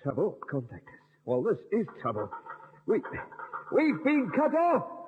Trouble? Contact us. Well, this is trouble. We've been cut off!